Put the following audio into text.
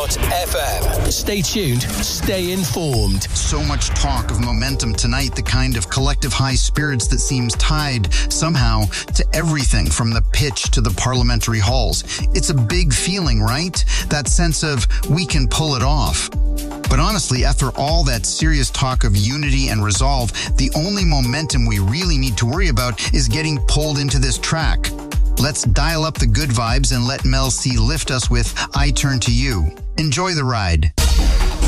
Live.fm. Stay tuned, stay informed. So much talk of momentum tonight, the kind of collective high spirits that seems tied somehow to everything from the pitch to the parliamentary halls. It's a big feeling, right? That sense of we can pull it off. But honestly, after all that serious talk of unity and resolve, the only momentum we really need to worry about is getting pulled into this track. Let's dial up the good vibes and let Mel C lift us with I Turn to You. Enjoy the ride.